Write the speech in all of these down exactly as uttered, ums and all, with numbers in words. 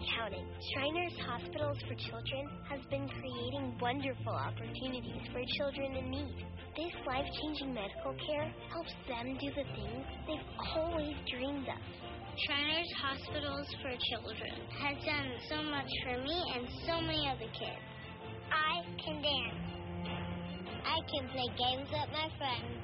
counting. Shriners Hospitals for Children has been creating wonderful opportunities for children in need. This life-changing medical care helps them do the things they've always dreamed of. Shriners Hospitals for Children has done so much for me and so many other kids. I can dance. I can play games with my friends.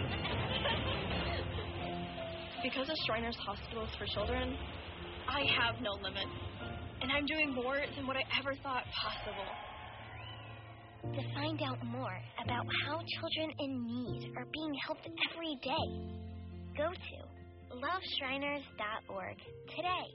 Because of Shriners Hospitals for Children, I have no limits, and I'm doing more than what I ever thought possible. To find out more about how children in need are being helped every day, go to love shriners dot org today.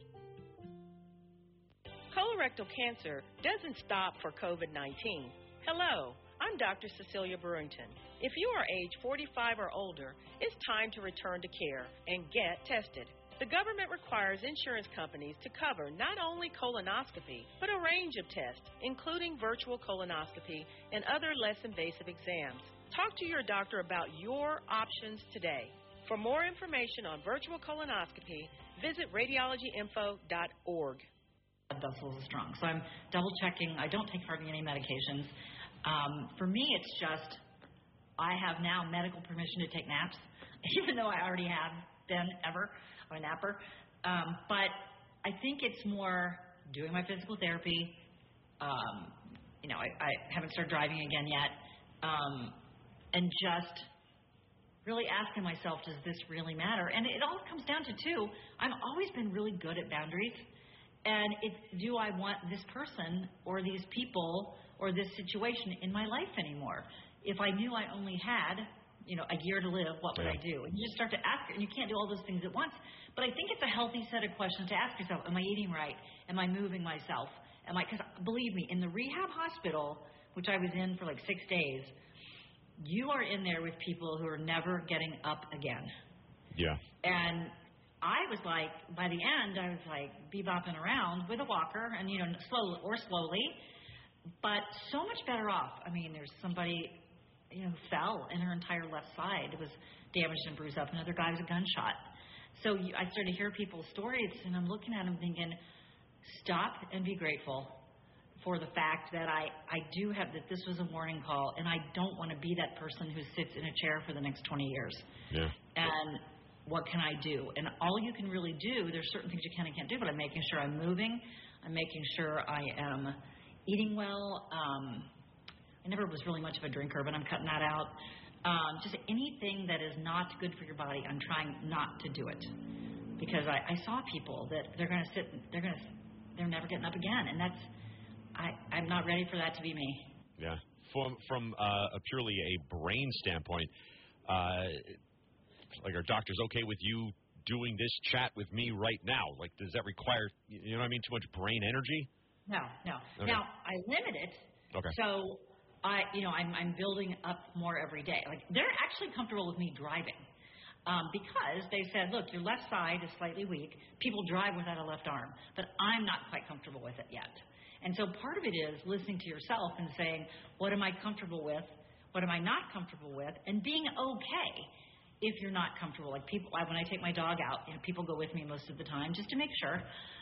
Colorectal cancer doesn't stop for COVID nineteen. Hello, I'm Doctor Cecilia Burrington. If you are age forty-five or older, it's time to return to care and get tested. The government requires insurance companies to cover not only colonoscopy, but a range of tests, including virtual colonoscopy and other less invasive exams. Talk to your doctor about your options today. For more information on virtual colonoscopy, visit radiology info dot org. Blood vessels are strong, so I'm double checking. I don't take hardly any medications. Um, for me, it's just I have now medical permission to take naps, even though I already have been ever a napper. Um, but I think it's more doing my physical therapy. Um, you know, I, I haven't started driving again yet, um, and just really asking myself, does this really matter? And it all comes down to two. I've always been really good at boundaries. And it's, do I want this person or these people or this situation in my life anymore? If I knew I only had, you know, a year to live, what would yeah. I do? And you just start to ask, and you can't do all those things at once. But I think it's a healthy set of questions to ask yourself. Am I eating right? Am I moving myself? Am I? Because believe me, in the rehab hospital, which I was in for like six days, you are in there with people who are never getting up again. Yeah. And I was like, by the end, I was like bebopping around with a walker, and you know, slowly or slowly, but so much better off. I mean, there's somebody, you know, who fell, and her entire left side was damaged and bruised up. Another guy was a gunshot. So you, I started to hear people's stories, and I'm looking at them thinking, stop and be grateful for the fact that I, I do have, that this was a warning call, and I don't want to be that person who sits in a chair for the next twenty years. Yeah. And what can I do? And all you can really do, there's certain things you can and can't do, but I'm making sure I'm moving. I'm making sure I am eating well. Um, I never was really much of a drinker, but I'm cutting that out. Um, just anything that is not good for your body, I'm trying not to do it. Because I, I saw people that they're going to sit, they're going to, they're never getting up again. And that's, I, I'm not ready for that to be me. Yeah. From, from uh, a purely a brain standpoint, uh, like, are doctors okay with you doing this chat with me right now? Like, does that require, you know what I mean, too much brain energy? No, no. Okay. Now, I limit it. Okay. So, I, you know, I'm, I'm building up more every day. Like, they're actually comfortable with me driving um, because they said, look, your left side is slightly weak. People drive without a left arm, but I'm not quite comfortable with it yet. And so part of it is listening to yourself and saying, what am I comfortable with? What am I not comfortable with? And being okay if you're not comfortable. Like people, when I take my dog out, you know, people go with me most of the time just to make sure.